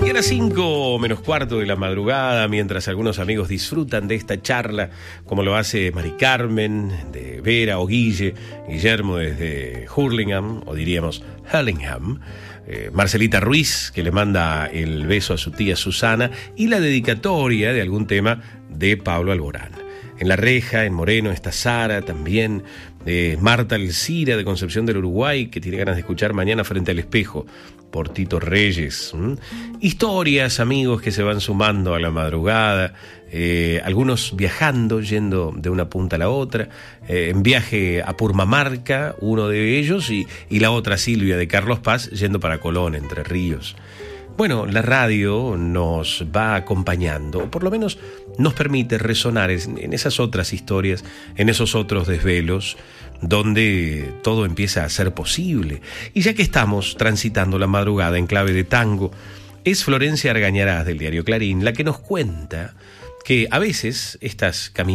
Y a las 5:45 de la madrugada, mientras algunos amigos disfrutan de esta charla, como lo hace Mari Carmen, de Vera o Guillermo desde Hurlingham, o diríamos Hurlingham, Marcelita Ruiz, que le manda el beso a su tía Susana, y la dedicatoria de algún tema de Pablo Alborán. En La Reja, en Moreno, está Sara también, Marta Alcira de Concepción del Uruguay, que tiene ganas de escuchar Mañana frente al espejo, por Tito Reyes. Historias, amigos, que se van sumando a la madrugada, algunos viajando, yendo de una punta a la otra, en viaje a Purmamarca, uno de ellos, y la otra Silvia de Carlos Paz, yendo para Colón, Entre Ríos. Bueno, la radio nos va acompañando, o por lo menos nos permite resonar en esas otras historias, en esos otros desvelos, donde todo empieza a ser posible. Y ya que estamos transitando la madrugada en clave de tango, es Florencia Argañarás del diario Clarín la que nos cuenta que a veces estas caminatas